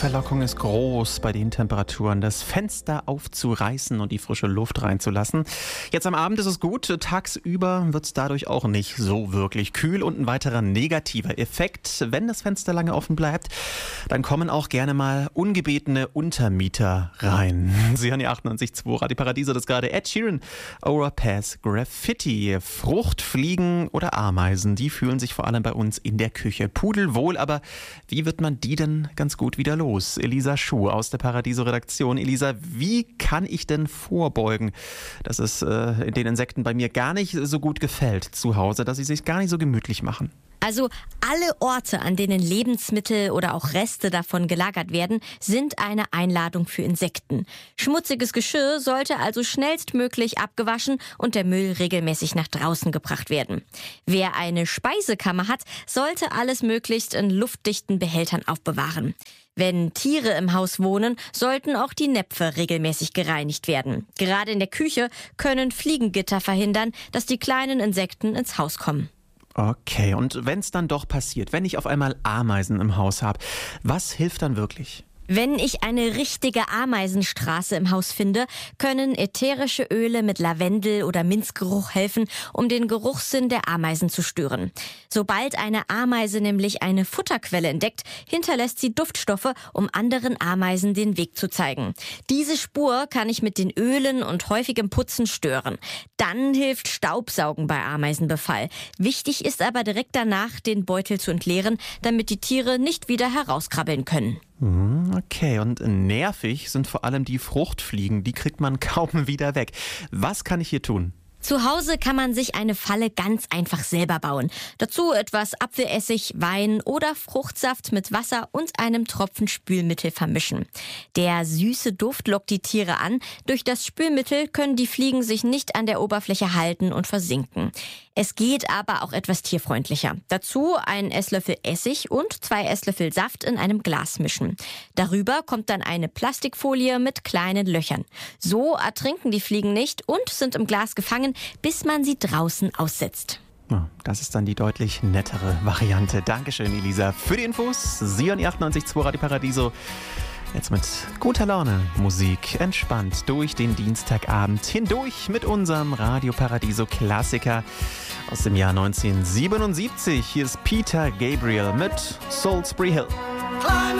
Verlockung ist groß, bei den Temperaturen das Fenster aufzureißen und die frische Luft reinzulassen. Jetzt am Abend ist es gut, tagsüber wird es dadurch auch nicht so wirklich kühl. Und ein weiterer negativer Effekt: wenn das Fenster lange offen bleibt, dann kommen auch gerne mal ungebetene Untermieter rein. Sie hören die 98.2 Radio Paradiso, das ist gerade Ed Sheeran, Overpass Graffiti. Fruchtfliegen oder Ameisen, die fühlen sich vor allem bei uns in der Küche pudelwohl. Aber wie wird man die denn ganz gut wieder los? Elisa Schuh aus der Paradiso-Redaktion. Elisa, wie kann ich denn vorbeugen, dass es den Insekten bei mir gar nicht so gut gefällt zu Hause, dass sie sich gar nicht so gemütlich machen? Also alle Orte, an denen Lebensmittel oder auch Reste davon gelagert werden, sind eine Einladung für Insekten. Schmutziges Geschirr sollte also schnellstmöglich abgewaschen und der Müll regelmäßig nach draußen gebracht werden. Wer eine Speisekammer hat, sollte alles möglichst in luftdichten Behältern aufbewahren. Wenn Tiere im Haus wohnen, sollten auch die Näpfe regelmäßig gereinigt werden. Gerade in der Küche können Fliegengitter verhindern, dass die kleinen Insekten ins Haus kommen. Okay, und wenn es dann doch passiert, wenn ich auf einmal Ameisen im Haus habe, was hilft dann wirklich? Wenn ich eine richtige Ameisenstraße im Haus finde, können ätherische Öle mit Lavendel- oder Minzgeruch helfen, um den Geruchssinn der Ameisen zu stören. Sobald eine Ameise nämlich eine Futterquelle entdeckt, hinterlässt sie Duftstoffe, um anderen Ameisen den Weg zu zeigen. Diese Spur kann ich mit den Ölen und häufigem Putzen stören. Dann hilft Staubsaugen bei Ameisenbefall. Wichtig ist aber direkt danach, den Beutel zu entleeren, damit die Tiere nicht wieder herauskrabbeln können. Okay, und nervig sind vor allem die Fruchtfliegen. Die kriegt man kaum wieder weg. Was kann ich hier tun? Zu Hause kann man sich eine Falle ganz einfach selber bauen. Dazu etwas Apfelessig, Wein oder Fruchtsaft mit Wasser und einem Tropfen Spülmittel vermischen. Der süße Duft lockt die Tiere an. Durch das Spülmittel können die Fliegen sich nicht an der Oberfläche halten und versinken. Es geht aber auch etwas tierfreundlicher. Dazu einen Esslöffel Essig und 2 Esslöffel Saft in einem Glas mischen. Darüber kommt dann eine Plastikfolie mit kleinen Löchern. So ertrinken die Fliegen nicht und sind im Glas gefangen, bis man sie draußen aussetzt. Das ist dann die deutlich nettere Variante. Dankeschön, Elisa, für die Infos. Sie hören die 98.2 Radio Paradiso. Jetzt mit guter Laune, Musik, entspannt durch den Dienstagabend hindurch mit unserem Radio Paradiso Klassiker aus dem Jahr 1977. Hier ist Peter Gabriel mit Salisbury Hill.